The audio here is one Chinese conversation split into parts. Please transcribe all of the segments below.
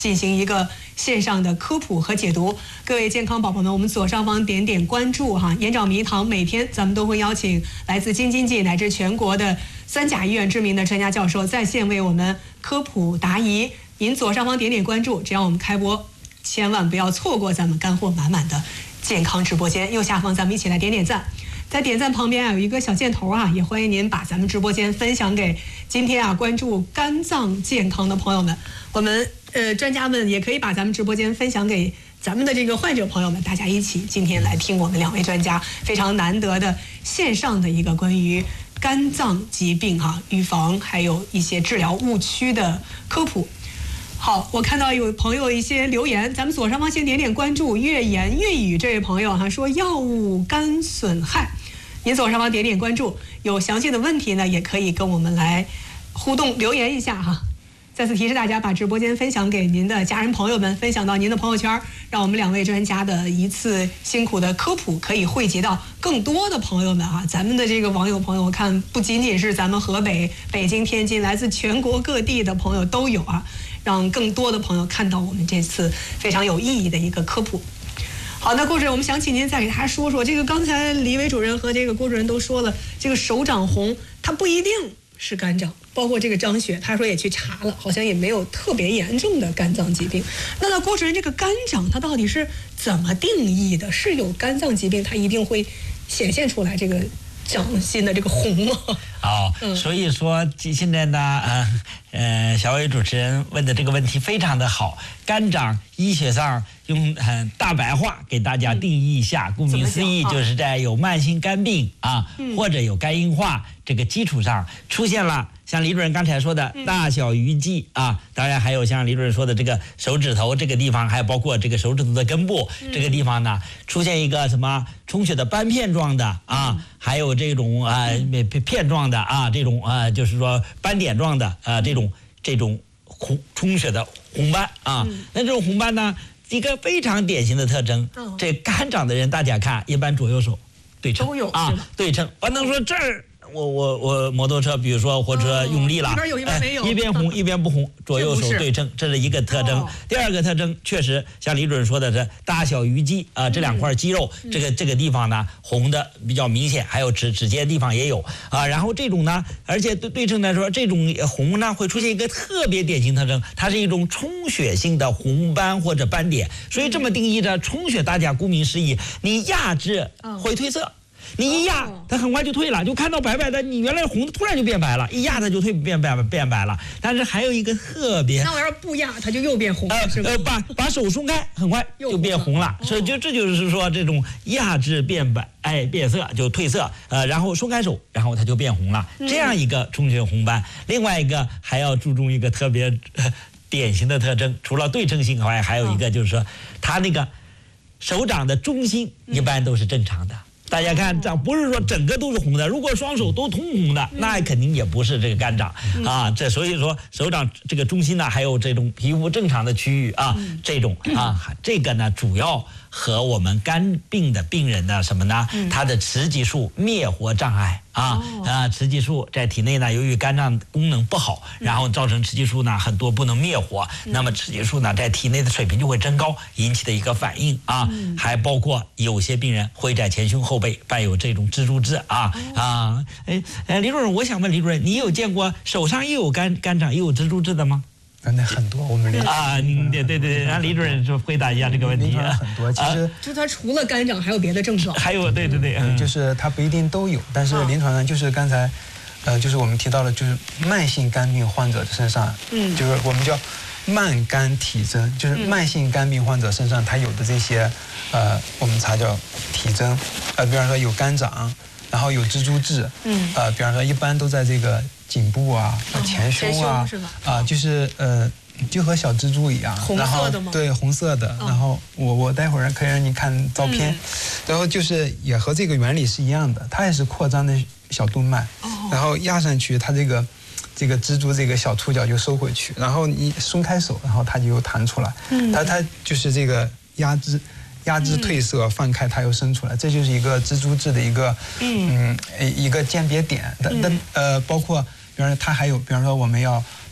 进行一个线上的科普和解读。各位健康宝宝们，我们左上方点点关注哈，眼找迷堂每天咱们都会邀请来自京津冀乃至全国的3甲医院知名的专家教授在线为我们科普答疑。您左上方点点关注，只要我们开播，千万不要错过咱们干货满满的健康直播间。右下方咱们一起来点点赞，在点赞旁边有一个小箭头啊，也欢迎您把咱们直播间分享给今天关注肝脏健康的朋友们。我们专家们也可以把咱们直播间分享给咱们的这个患者朋友们，大家一起今天来听我们2位专家非常难得的线上的一个关于肝脏疾病预防还有一些治疗误区的科普。好，我看到有朋友一些留言，咱们左上方先点点关注。月言月语这位朋友说药物肝损害，您左上方点点关注，有详细的问题呢，也可以跟我们来互动留言一下哈。再次提示大家，把直播间分享给您的家人朋友们，分享到您的朋友圈，让我们2位专家的一次辛苦的科普可以汇集到更多的朋友们咱们的这个网友朋友，我看不仅仅是咱们河北、北京、天津，来自全国各地的朋友都有让更多的朋友看到我们这次非常有意义的一个科普。好，那郭主任，我们想请您再给大家说说这个，刚才李伟主任和这个郭主任都说了，这个手长红它不一定是肝脏，包括这个张雪他说也去查了，好像也没有特别严重的肝脏疾病。那郭主任，这个肝长它到底是怎么定义的？是有肝脏疾病它一定会显现出来这个掌心的这个红吗？ 所以说现在呢，小伟主持人问的这个问题非常的好。肝长医学上用大白话给大家定义一下，顾名思义就是在有慢性肝病或者有肝硬化这个基础上出现了像李主任刚才说的大小鱼际当然还有像李主任说的这个手指头这个地方，还有包括这个手指头的根部这个地方呢，出现一个什么充血的斑片状的还有这种片状的这种就是说斑点状的这种充血的红斑那这种红斑呢，一个非常典型的特征，这肝长的人大家看一般左右手对称都有对称，不能说这儿我摩托车比如说或者用力了， 一边有一边没有， 一边红一边不红，左右手对称，这是一个特征。第二个特征确实像李主任说的是大小鱼际这2块肌肉这个地方呢红的比较明显，还有指尖地方也有然后这种呢，而且对称来说，这种红呢会出现一个特别典型特征，它是一种充血性的红斑或者斑点。所以这么定义的充血，大家顾名思义，你压制会褪色，你一压它很快就退了，就看到白白的，你原来红的突然就变白了，一压它就变白了。但是还有一个特别， 那我要是不压它就又变红了， 把手松开很快就变红了。所以这就是说这种压制变白变色就褪色然后松开手，然后它就变红了，这样一个充血红斑。另外一个还要注重一个特别典型的特征，除了对称性以外，还有一个就是说它那个手掌的中心一般都是正常的。大家看，这不是说整个都是红的，如果双手都通红的，那肯定也不是这个肝长这所以说手掌这个中心呢，还有这种皮肤正常的区域这种这个呢主要和我们肝病的病人的什么呢？他的雌激素灭活障碍雌激素在体内呢，由于肝脏功能不好，然后造成雌激素呢很多不能灭活，那么雌激素呢在体内的水平就会增高，引起的一个反应还包括有些病人会在前胸后背伴有这种蜘蛛痣李主任，我想问李主任，你有见过手上又有肝长又有蜘蛛痣的吗？ 那很多，我们对，让李主任说回答一下这个问题。 很多，其实就他除了肝长还有别的症状， 还有对， 就是它不一定都有，但是临床上就是刚才就是我们提到的，就是慢性肝病患者的身上，就是我们叫慢肝体征，就是慢性肝病患者身上他有的这些我们查叫体征比方说有肝长，然后有蜘蛛痣比方说一般都在这个颈部前胸就是就和小蜘蛛一样， 红色的吗？ 对，红色的。然后我待会儿可以让你看照片，然后就是也和这个原理是一样的，它也是扩张的小动脉，然后压上去，它这个蜘蛛这个小触角就收回去，然后你松开手，然后它就又弹出来，它就是这个压制褪色，放开它又伸出来，这就是一个蜘蛛痣的一个一个鉴别点。包括比方说它还有，比方说我们要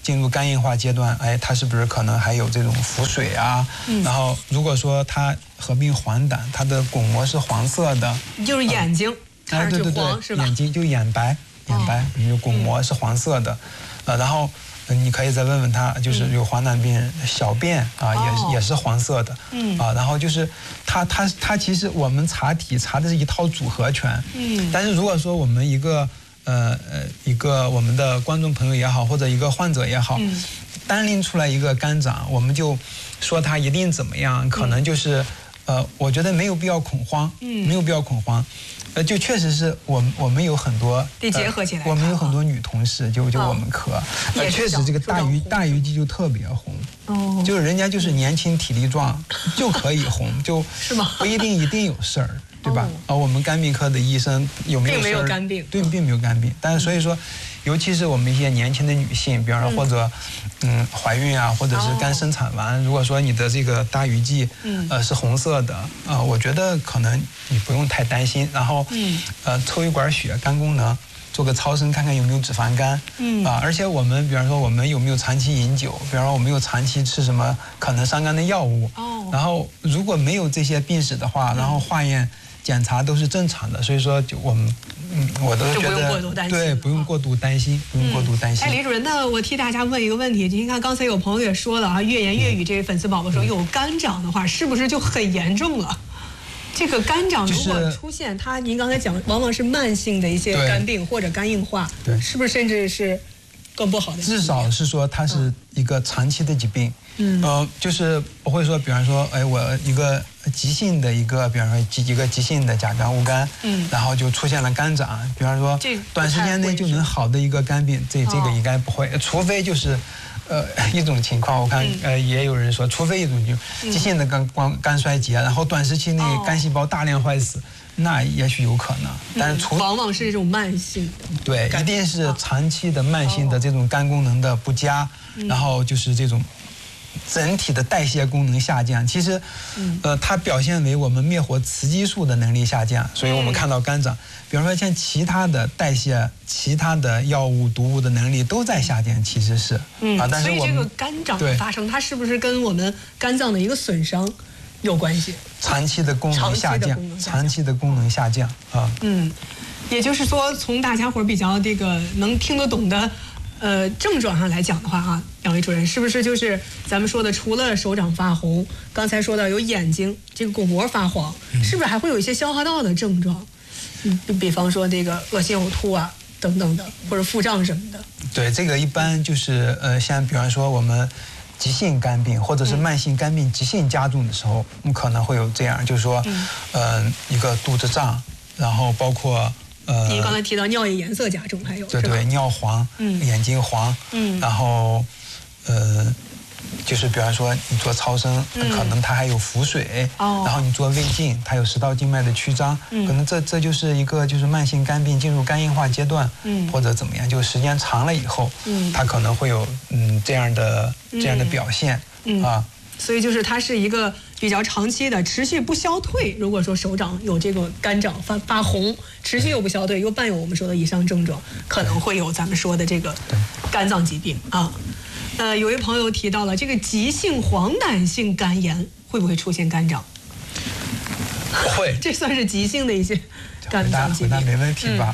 进入肝硬化阶段，哎，它是不是可能还有这种腹水啊？然后如果说它合并黄疸，它的巩膜是黄色的， 就是眼睛看上去黄是吧？ 眼睛就眼白，有巩膜是黄色的，然后你可以再问问他，就是有黄疸病人小便啊也是黄色的，然后就是他其实我们查体查的是一套组合拳，但是如果说我们一个我们的观众朋友也好，或者一个患者也好，单拎出来一个肝掌，我们就说他一定怎么样，可能就是我觉得没有必要恐慌，没有必要恐慌。就确实是我们有很多得结合起来， 我们有很多女同事，就我们科，确实这个大鱼际就特别红，就是人家就是年轻体力壮就可以红，就是吗？ 不一定有事儿，对吧？我们肝病科的医生有没有事儿？ 并没有肝病， 对，并没有肝病，但是所以说，尤其是我们一些年轻的女性，比方说或者怀孕啊，或者是刚生产完，如果说你的这个大鱼际是红色的我觉得可能你不用太担心，然后抽一管血，肝功能做个超声看看有没有脂肪肝，而且我们比方说我们有没有长期饮酒，比方说我们有长期吃什么可能伤肝的药物，然后如果没有这些病史的话，然后化验检查都是正常的，所以说就我都觉得对，不用过度担心，不用过度担心。 哎，李主任，那我替大家问一个问题，您看刚才有朋友也说了啊，越言越语这位粉丝宝宝说有肝掌的话，是不是就很严重了？这个肝掌如果出现，您刚才讲，往往是慢性的一些肝病或者肝硬化， 对， 是不是甚至是更不好的？ 至少是说它是一个长期的疾病，就是不会说，比方说，哎，我一个急性的比方说一个急性的甲状腺肝，然后就出现了肝掌，比方说短时间内就能好的一个肝病，这个应该不会，除非就是。一种情况，我看也有人说，除非一种就急性的肝衰竭，然后短时期内肝细胞大量坏死，那也许有可能，但是往往是这种慢性的， 对，一定是长期的慢性的这种肝功能的不佳，然后就是这种整体的代谢功能下降。其实，它表现为我们灭活雌激素的能力下降，所以我们看到肝掌，比方说像其他的代谢、其他的药物、毒物的能力都在下降，其实是但是所以这个肝掌的发生，它是不是跟我们肝脏的一个损伤有关系？ 长期的功能下降，长期的功能下降啊。 也就是说，从大家伙比较这个能听得懂的。症状上来讲的话两位主任是不是就是咱们说的，除了手掌发红，刚才说的有眼睛这个巩膜发黄，是不是还会有一些消化道的症状？比方说这个恶心呕吐啊等等的，或者腹胀什么的。对， 这个一般就是像比方说我们急性肝病或者是慢性肝病急性加重的时候，可能会有这样，就是说一个肚子胀，然后包括。 你刚才提到尿液颜色加重，还有对尿黄，眼睛黄，然后就是比方说你做超声，可能它还有腹水，然后你做胃镜，它有食道静脉的曲张，可能这就是一个就是慢性肝病进入肝硬化阶段，或者怎么样，就时间长了以后，它可能会有这样的表现啊。 所以就是它是一个比较长期的持续不消退。如果说手掌有这个肝掌发红，持续又不消退，又伴有我们说的以上症状，可能会有咱们说的这个肝脏疾病啊。有位朋友提到了这个急性黄疸性肝炎会不会出现肝掌？ 不会， 这算是急性的一些肝脏疾病。 回答没问题吧？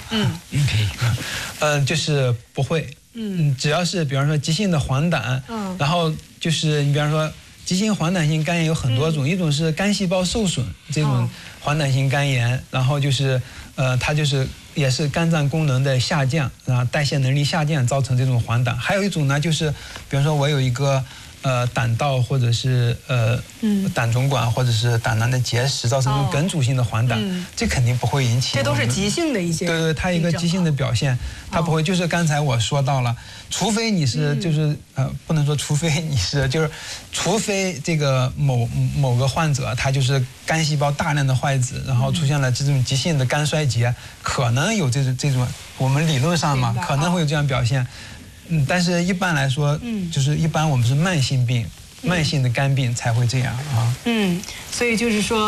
就是不会。只要是比方说急性的黄疸，然后就是你比方说。急性黄疸性肝炎有很多种，一种是肝细胞受损这种黄疸性肝炎，然后就是它就是也是肝脏功能的下降，然后代谢能力下降造成这种黄疸。还有一种呢，就是比方说我有一个胆道或者是胆总管或者是胆囊的结石，造成这种梗阻性的黄疸，这肯定不会引起。 这都是急性的一些。 对，它一个急性的表现，它不会。就是刚才我说到了，除非你是就是不能说除非你是就是，除非这个某个患者他就是肝细胞大量的坏死，然后出现了这种急性的肝衰竭，可能有这种我们理论上嘛可能会有这样表现。但是一般来说，就是一般我们是慢性病，慢性的肝病才会这样啊。 所以就是说，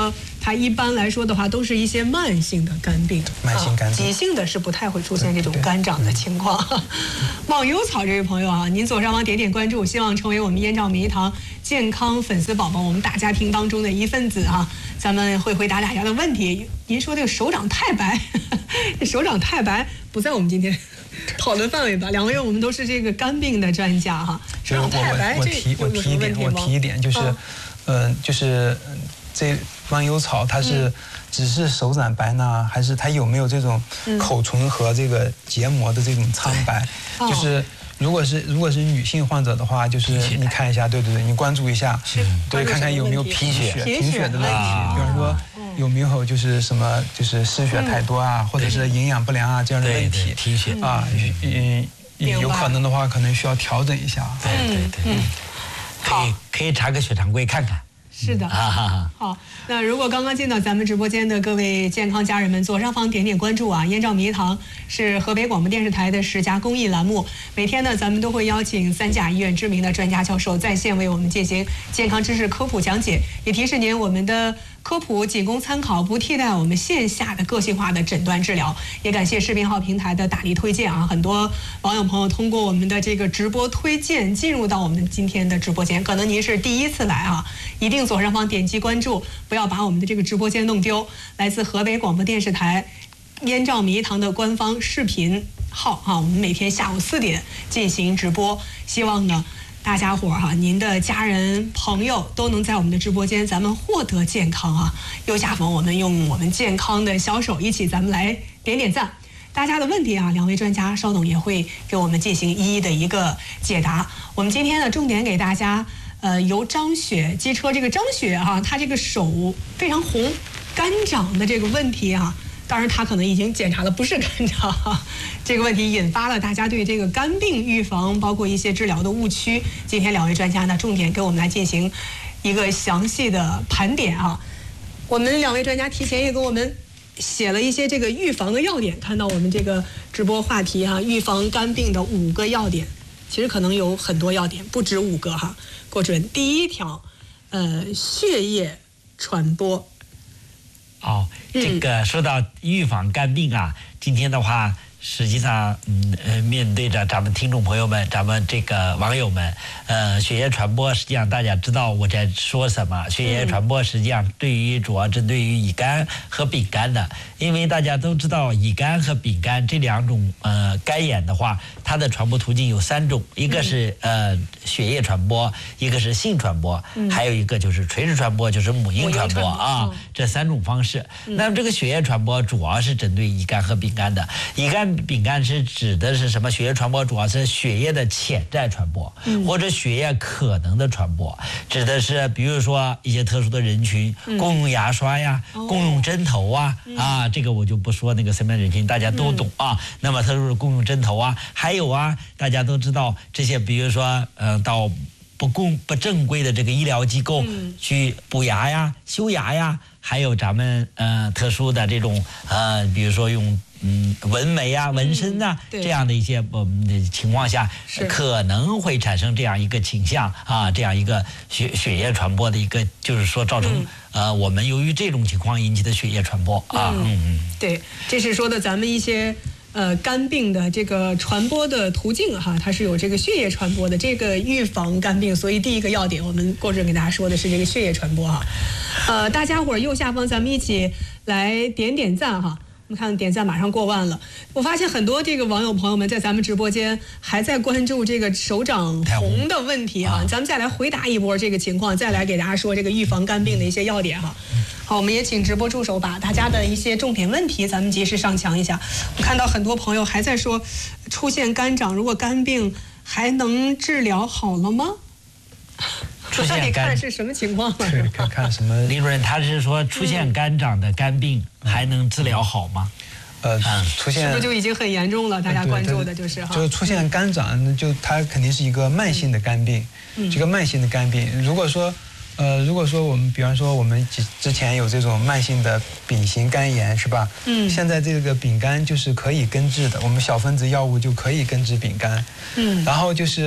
它一般来说的话，都是一些慢性的肝病， 慢性肝病， 急性的是不太会出现这种肝长的情况。忘忧草这位朋友啊，您左上方点点关注，希望成为我们燕赵迷堂健康粉丝宝宝，我们大家庭当中的一份子啊。咱们会回答大家的问题。您说这个手掌太白，这手掌太白不在我们今天讨论范围吧？两位我们都是这个肝病的专家哈。手掌太白， 我提一点就是，就是这忘忧草它是只是手掌白呢，还是它有没有这种口唇和这个结膜的这种苍白？就是如果是女性患者的话，就是你看一下，对，你关注一下，对，看看有没有贫血的问题，比方说有没有就是什么就是失血太多啊，或者是营养不良啊这样的问题， 贫血啊，有可能的话可能需要调整一下。 对，可以查个血常规看看。 是的，好。那如果刚刚进到咱们直播间的各位健康家人们，左上方点点关注啊！燕赵迷堂是河北广播电视台的10佳公益栏目，每天呢咱们都会邀请3甲医院知名的专家教授在线为我们进行健康知识科普讲解，也提示您我们的科普仅供参考，不替代我们线下的个性化的诊断治疗。也感谢视频号平台的大力推荐啊！很多网友朋友通过我们的这个直播推荐进入到我们今天的直播间，可能您是第一次来啊，一定左上方点击关注，不要把我们的这个直播间弄丢。来自河北广播电视台燕赵迷堂的官方视频号啊，我们每天下午4点进行直播，希望呢大家伙哈，您的家人朋友都能在我们的直播间，咱们获得健康啊！右下方我们用我们健康的小手一起，咱们来点点赞。大家的问题啊，2位专家稍等也会给我们进行一一的一个解答。我们今天呢，重点给大家，由张雪机车这个张雪啊，她这个手非常红，肝长的这个问题啊。当然，他可能已经检查了不是肝长，这个问题引发了大家对这个肝病预防，包括一些治疗的误区。今天2位专家呢，重点给我们来进行一个详细的盘点啊。我们2位专家提前也给我们写了一些这个预防的要点，看到我们这个直播话题哈，预防肝病的5个要点，其实可能有很多要点，不止5个哈。郭主任，第一条，血液传播。 这个说到预防肝病啊，今天的话，实际上，面对着咱们听众朋友们，咱们这个网友们，血液传播，实际上大家知道我在说什么。血液传播实际上主要针对于乙肝和丙肝的，因为大家都知道乙肝和丙肝这2种肝炎的话，它的传播途径有3种，一个是血液传播，一个是性传播，还有一个就是垂直传播，就是母婴传播啊。这3种方式。那么这个血液传播主要是针对乙肝和丙肝的。乙肝、丙肝是指的是什么？血液传播主要是血液的潜在传播，或者血液可能的传播，指的是比如说一些特殊的人群，共用牙刷呀，共用针头啊，这个我就不说那个什么人群，大家都懂啊。那么特殊的共用针头啊，还有啊，大家都知道这些，比如说到不正规的这个医疗机构去补牙呀、修牙呀，还有咱们特殊的这种比如说用纹眉啊、纹身啊这样的一些情况下，可能会产生这样一个倾向啊，这样一个血液传播的一个，就是说造成我们由于这种情况引起的血液传播啊。 对，这是说的咱们一些肝病的这个传播的途径哈，它是有这个血液传播的，这个预防肝病，所以第一个要点，我们郭主任给大家说的是这个血液传播哈。大家伙儿右下方咱们一起来点点赞哈。我们看点赞马上过万了，我发现很多这个网友朋友们在咱们直播间还在关注这个手掌红的问题哈，咱们再来回答一波这个情况，再来给大家说这个预防肝病的一些要点哈。好，我们也请直播助手把大家的一些重点问题咱们及时上墙一下。我看到很多朋友还在说，出现肝长，如果肝病还能治疗好了吗？到底看是什么情况了？ 对，看什么？ 林主任，他是说出现肝长的肝病还能治疗好吗？ 出现是不是就已经很严重了？大家关注的就是哈， 就是出现肝长，就它肯定是一个慢性的肝病。这个慢性的肝病，如果说我们比方说我们之前有这种慢性的丙型肝炎是吧？现在这个丙肝就是可以根治的，我们小分子药物就可以根治丙肝。然后就是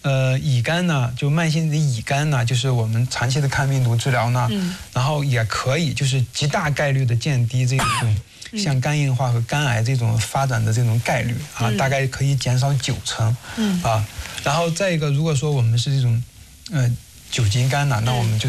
乙肝呢，就慢性的乙肝呢，就是我们长期的抗病毒治疗呢，然后也可以就是极大概率的降低这种像肝硬化和肝癌这种发展的这种概率啊，大概可以减少90%啊。然后再一个，如果说我们是这种酒精肝呢，那我们就